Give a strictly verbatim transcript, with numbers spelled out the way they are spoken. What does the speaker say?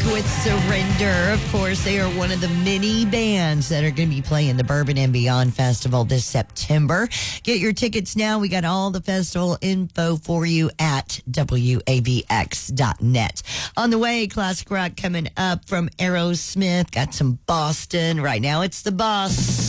with Surrender. Of course, they are one of the many bands that are going to be playing the Bourbon and Beyond Festival this September. Get your tickets now. We got all the festival info for you at W A V X dot net. On the way, classic rock coming up from Aerosmith. Got some Boston. Right now, it's the Boss.